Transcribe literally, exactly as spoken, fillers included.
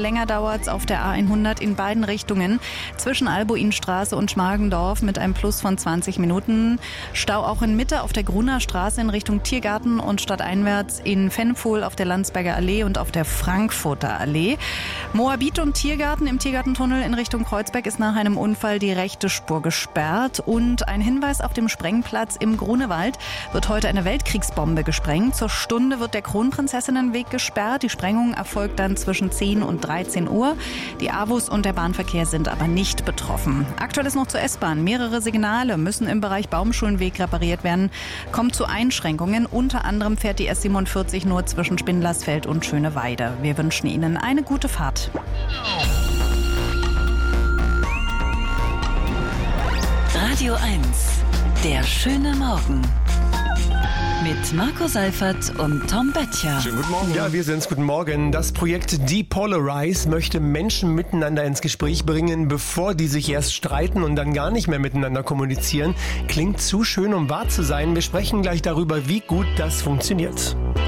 länger dauert es auf der A hundert in beiden Richtungen zwischen Albuinstraße und Schmargendorf mit einem Plus von zwanzig Minuten. Stau auch in Mitte auf der Gruner Straße in Richtung Tiergarten und stadteinwärts in Fennfohl auf der Landsberger Allee und auf der Frankfurter Allee. Moabit und Tiergarten im Tiergartentunnel in Richtung Kreuzberg ist nach einem Unfall die rechte Spur gesperrt. Und ein Hinweis: auf dem Sprengplatz im Grunewald wird heute eine Weltkriegsbombe gesprengt. Zur Stunde wird der Kronprinzessinnenweg gesperrt. Die Sprengung erfolgt dann zwischen zehn und dreizehn Uhr. Die A W U S und der Bahnverkehr sind aber nicht betroffen. Aktuell ist noch zur S-Bahn. Mehrere Signale müssen im Bereich Baumschulenweg repariert werden. Kommt zu Einschränkungen. Unter anderem fährt die S siebenundvierzig nur zwischen Spindlersfeld und Schöneweide. Wir wünschen Ihnen eine gute Fahrt. Radio eins, der schöne Morgen. Mit Marco Seifert und Tom Böttcher. Schönen guten Morgen. Ja, wir sind's. Guten Morgen. Das Projekt Depolarize möchte Menschen miteinander ins Gespräch bringen, bevor die sich erst streiten und dann gar nicht mehr miteinander kommunizieren. Klingt zu schön, um wahr zu sein. Wir sprechen gleich darüber, wie gut das funktioniert.